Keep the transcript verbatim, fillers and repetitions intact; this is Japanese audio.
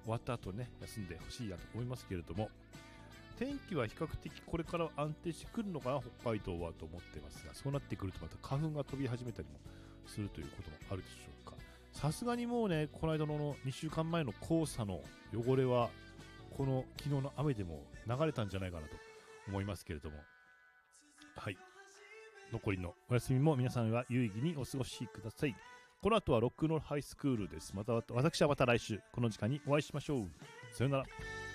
終わった後ね休んでほしいなと思いますけれども、天気は比較的これから安定してくるのかな北海道はと思ってますが、そうなってくるとまた花粉が飛び始めたりもするということもあるでしょうか。さすがにもうねこの間のにしゅうかんまえの黄砂の汚れはこの昨日の雨でも流れたんじゃないかなと思いますけれども、はい、残りのお休みも皆さんは有意義にお過ごしください。この後はロックノールハイスクールです。また私はまた来週この時間にお会いしましょう。さよなら。